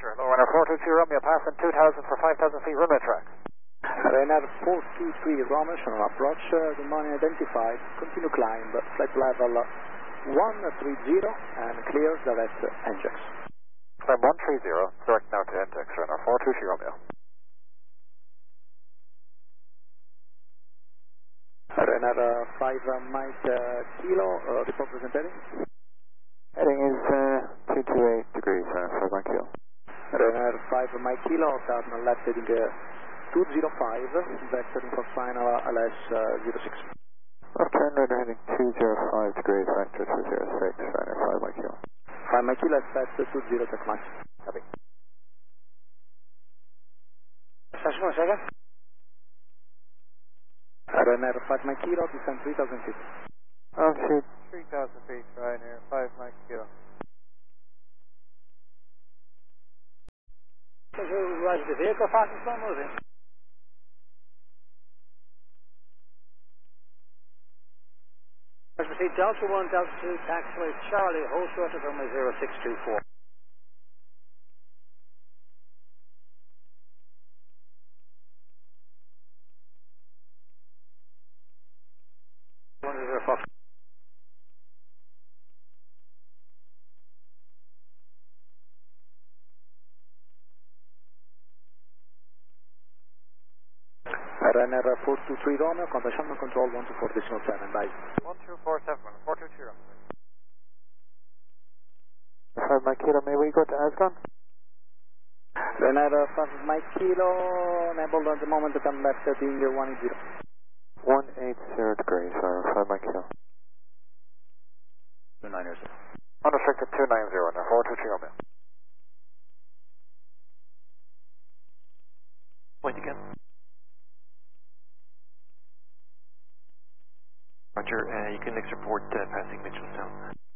Sure, low runner 422 Romeo, passing 2,000 for 5,000 feet, Romeo track. Ryanair 423 Romeo, on approach, good morning, identified, continue climb, flight level 130 and clear direct NGEX. Climb 130, direct now to NGEX, runner 423 Romeo. Ryanair 5 Mike Kilo, report present heading. Heading is 228 degrees, 5 Mike Kilo. Ryanair 5 Mike Kilo, turn left heading 205, vectoring for final LS 06. Turn right heading 205 degrees, vector 206, Ryanair 5 Mike Kilo. 5 Mike Kilo, set 20 check max. Copy. Station 1 second. Ryanair 5 Mike Kilo, descend 3,000 feet. Altitude 3,000 feet, Ryanair 5 Mike Kilo. Rise the vehicle, fastest slow moving. Proceed Delta 1, Delta 2, taxiway Charlie, hold short of runway 0624. Ryanair 423 Romeo, contact control 124.7, bye. 1247, 422 Romeo. 5 Mike Kilo, may we go to Ascon? Ryanair 5 Mike Kilo, enabled at the moment that I'm left being 180. 180 degrees, 5 Mike Kilo. 290. Unrestricted 290, runner 423 Romeo. Point again. Roger, you can next report passing Mitchellstown.